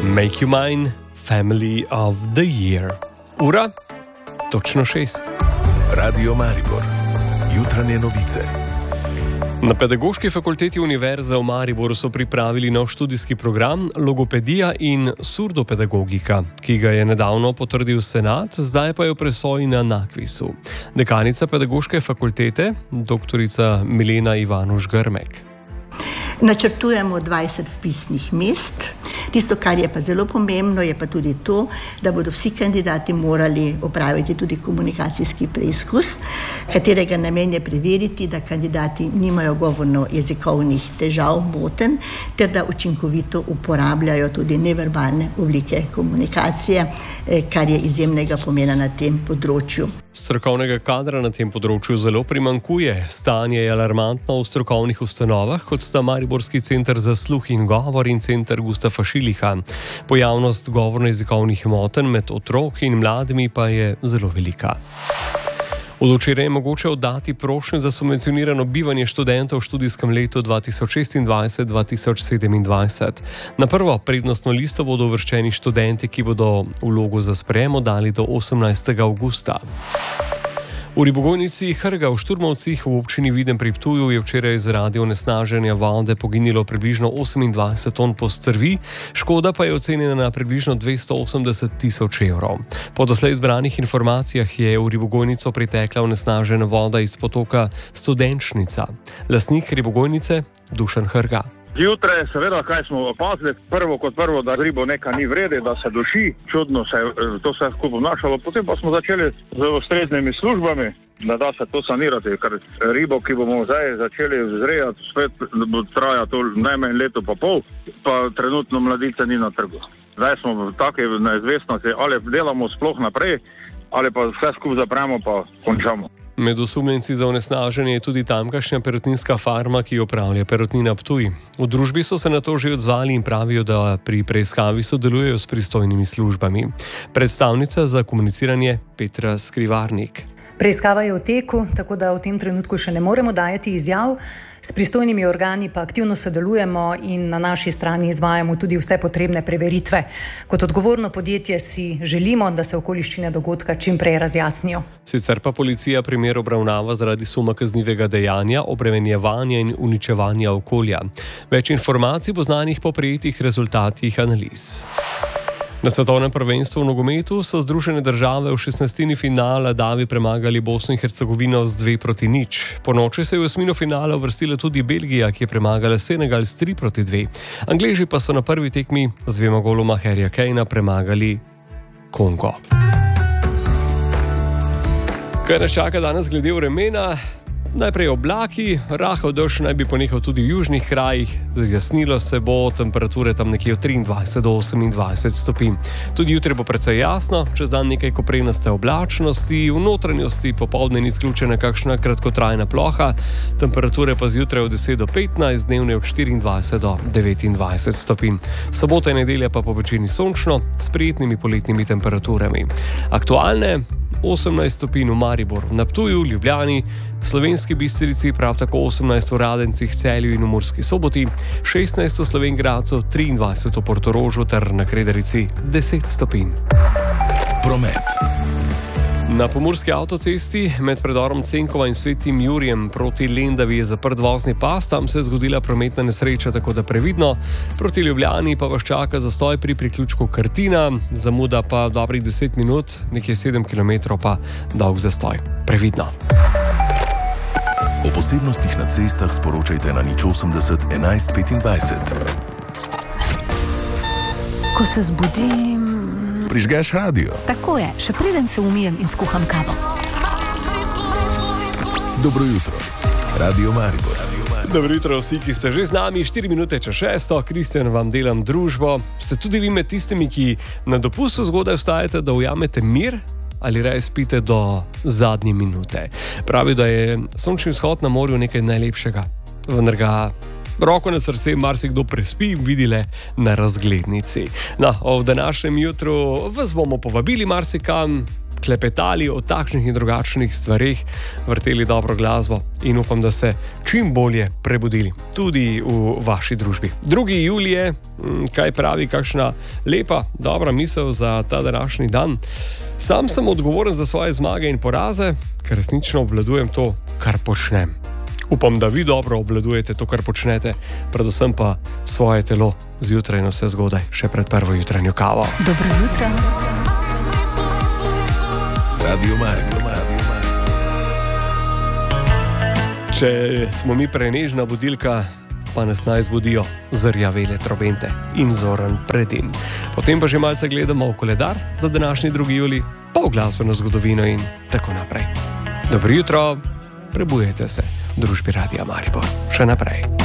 Make You Mine, Family of the Year. Ura, točno 6. Radio Maribor, jutranje novice. Na Pedagoški fakulteti Univerze v Mariboru so pripravili nov študijski program Logopedija in surdopedagogika, ki ga je nedavno potrdil senat, zdaj pa je v presoji na NAKVIS-u. Dekanica Pedagoške fakultete, doktorica Milena Ivanuš-Grmek. Načrtujemo 20 vpisnih mest. Tisto, kar je pa zelo pomembno, je pa tudi to, da bodo vsi kandidati morali opraviti tudi komunikacijski preizkus, katerega namen je preveriti, da kandidati nimajo govorno-jezikovnih težav, motenj, ter da učinkovito uporabljajo tudi neverbalne oblike komunikacije, kar je izjemnega pomena na tem področju. Strokovnega kadra na tem področju zelo primanjkuje. Stanje je alarmantno v strokovnih ustanovah, kot sta Mariborski center za sluh in govor in center Gustafa Šiliha. Pojavnost govorno-jezikovnih motenj med otroki in mladimi pa je zelo velika. Od včeraj je mogoče oddati prošnjo za subvencionirano bivanje študentov v študijskem letu 2026-2027. Na prvo prednostno listo bodo uvrščeni študenti, ki bodo vlogo za sprejem oddali do 18. avgusta. V ribogojnici Hrga v Šturmovcih v občini Videm pri Ptuju je včeraj zaradi onesnaženja vode poginilo približno 28 ton postrvi, škoda pa je ocenjena na približno 280 000 evrov. Po doslej zbranih informacijah je v ribogojnico pritekla onesnažena voda iz potoka Studenčnica. Lastnik ribogojnice Dušan Hrga. Zjutraj, seveda, kaj smo opazili, prvo, da ribo nekaj ni vrede, da se duši, čudno se je to vse skupaj obnašalo, potem pa smo začeli z ustreznimi službami, da se to sanirati, ker ribo, ki bomo zdaj začeli vzrejati, spet bo traja to najmanj leto pa pol, pa trenutno mladice ni na trgu. Zdaj smo v taki neizvestnosti, ali delamo sploh naprej, ali pa vse skupaj zapremo pa končamo. Med osumljenci za onesnaženje je tudi tamkajšnja perutninska farma, ki opravlja Perutnina Ptuj. V družbi so se na to že odzvali in pravijo, da pri preiskavi sodelujejo s pristojnimi službami. Predstavnica za komuniciranje Petra Skrivarnik. Preiskava je v teku, tako da v tem trenutku še ne moremo dajati izjav. S pristojnimi organi pa aktivno sodelujemo in na naši strani izvajamo tudi vse potrebne preveritve. Kot odgovorno podjetje si želimo, da se okoliščine dogodka čim prej razjasnijo. Sicer pa policija primer obravnava zaradi suma kaznivega dejanja, obremenjevanja in uničevanja okolja. Več informacij bo znanih po prejetih rezultatih analiz. Na svetovnem prvenstvu v nogometu so Združene države v 16. finala davi premagali Bosno in Hercegovino z 2-0. Ponoči se je v osmino finala uvrstila tudi Belgija, ki je premagala Senegal s 3-2. Angleži pa so na prvi tekmi z 2 goloma Harryja Kanea premagali Kongo. Kaj nas čaka danes glede vremena? Najprej oblaki, rahel dež naj bi ponehal tudi v južnih krajih, zjasnilo se bo, temperature tam nekje od 23 do 28 stopinj. Tudi jutri bo precej jasno, čez dan nekaj koprenaste oblačnosti, v notranjosti popoldne ni izključena kakšna kratkotrajna ploha, temperature pa zjutraj od 10 do 15, dnevne od 24 do 29 stopinj. Sobota in nedelja pa po večini sončno, s prijetnimi poletnimi temperaturami. Aktualne 18 stopinj v Mariboru, na Ptuju, Ljubljani, Slovenski Bistrici, prav tako 18 v Radencih, Celju in v Murski Soboti, 16 v Slovenj Gradcu, 23 v Portorožu ter na Kredarici 10 stopinj. Promet. Na pomurski avtocesti med predorom Cenkova in Svetim Jurjem proti Lendavi je zaprt vozni pas, tam se je zgodila prometna nesreča, tako da previdno. Proti Ljubljani pa vas čaka zastoj pri priključku Krtina, zamuda pa dobrih 10 minut, nekje 7 km pa dolg zastoj. Previdno. O posebnostih na cestah sporočajte na 080 11 25. Ko se zbudim... Prižgeš radio. Tako je, še preden se umijem in skuham kavo. Dobro jutro. Radio Maribor. Dobro jutro vsi, ki ste že z nami, 4 minute čez 6, Kristjan vam delam družbo. Ste tudi vi med tistimi, ki na dopustu zgodaj vstajate, da ujamete mir ali raje spite do zadnje minute. Pravi, da je sončni vzhod na morju nekaj najlepšega, vendar ga roko na srce marsikdo prespi in vidi le na razglednici. No, v današnjem jutru vas bomo povabili marsikam, klepetali o takšnih in drugačnih stvarih, vrteli dobro glasbo in upam, da se čim bolje prebudili tudi v vaši družbi. 2. julije, kaj pravi, kakšna lepa, dobra misel za ta današnji dan. Sam sem odgovoren za svoje zmage in poraze, ker resnično obvladujem to, kar počnem. Upam, da vi dobro obvladujete to, kar počnete, predvsem pa svoje telo zjutraj in vse zgodaj, še pred prvo jutranjo kavo. Dobro jutro. Radio Maribor. Če smo mi prenežna budilka, pa nas naj zbudijo zrjavele trobente in Zoran Predin. Potem pa že malce gledamo v koledar za današnji 2. julij, pa v glasbeno zgodovino in tako naprej. Dobro jutro, prebujete se v družbi Radia Maribor. Še naprej.